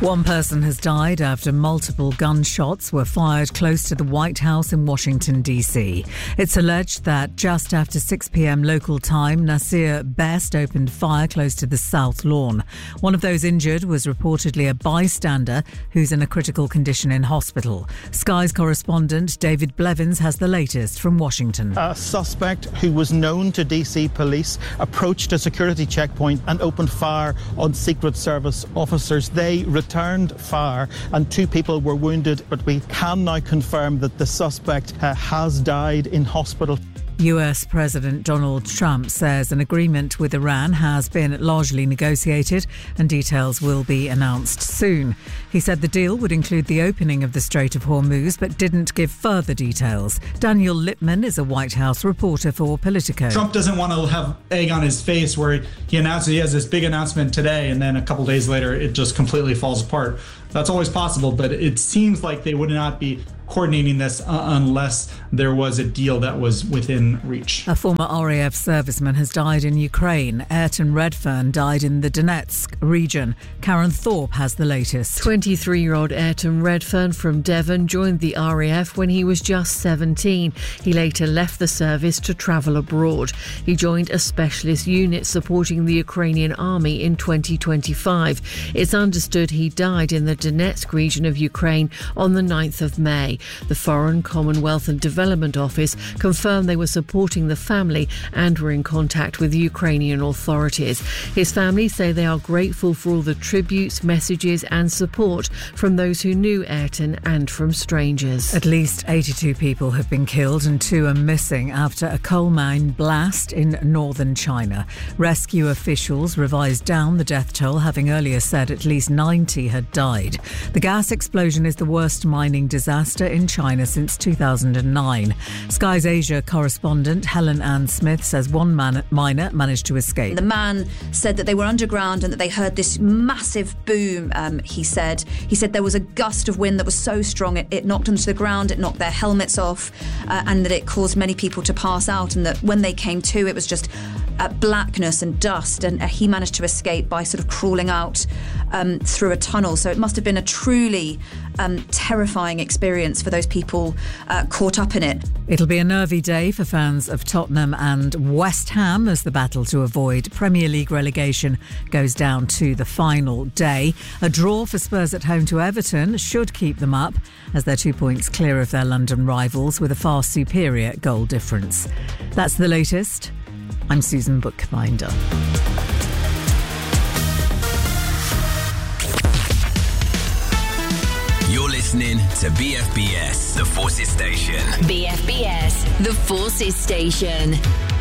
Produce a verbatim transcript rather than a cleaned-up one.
One person has died after multiple gunshots were fired close to the White House in Washington, D C. It's alleged that just after six p.m. local time, Nasir Best opened fire close to the South Lawn. One of those injured was reportedly a bystander who's in a critical condition in hospital. Sky's correspondent David Blevins has the latest from Washington. A suspect who was known to D C police approached a security checkpoint and opened fire on Secret Service officers. They returned fire and two people were wounded, but we can now confirm that the suspect uh, has died in hospital. U S President Donald Trump says an agreement with Iran has been largely negotiated and details will be announced soon. He said the deal would include the opening of the Strait of Hormuz but didn't give further details. Daniel Lippman is a White House reporter for Politico. Trump doesn't want to have egg on his face where he announces he has this big announcement today and then a couple days later it just completely falls apart. That's always possible, but it seems like they would not be coordinating this uh, unless there was a deal that was within reach. A former R A F serviceman has died in Ukraine. Ayrton Redfern died in the Donetsk region. Karen Thorpe has the latest. twenty-three-year-old Ayrton Redfern from Devon joined the R A F when he was just seventeen. He later left the service to travel abroad. He joined a specialist unit supporting the Ukrainian army in twenty twenty-five. It's understood he died in the Donetsk region of Ukraine on the ninth of May. The Foreign, Commonwealth and Development Office confirmed they were supporting the family and were in contact with the Ukrainian authorities. His family say they are grateful for all the tributes, messages and support from those who knew Ayrton and from strangers. At least eighty-two people have been killed and two are missing after a coal mine blast in northern China. Rescue officials revised down the death toll, having earlier said at least ninety had died. The gas explosion is the worst mining disaster in China since two thousand nine. Sky's Asia correspondent Helen Ann Smith says one man, miner managed to escape. The man said that they were underground and that they heard this massive boom, um, he said. He said there was a gust of wind that was so strong it, it knocked them to the ground, it knocked their helmets off, uh, and that it caused many people to pass out, and that when they came to, it was just uh, blackness and dust, and uh, he managed to escape by sort of crawling out um, through a tunnel. So it must have been a truly um, terrifying experience for those people uh, caught up in it. It'll be a nervy day for fans of Tottenham and West Ham as the battle to avoid Premier League relegation goes down to the final day. A draw for Spurs at home to Everton should keep them up as they're two points clear of their London rivals with a far superior goal difference. That's the latest. I'm Susan Bookbinder. You're listening to B F B S, The Forces Station. B F B S, The Forces Station.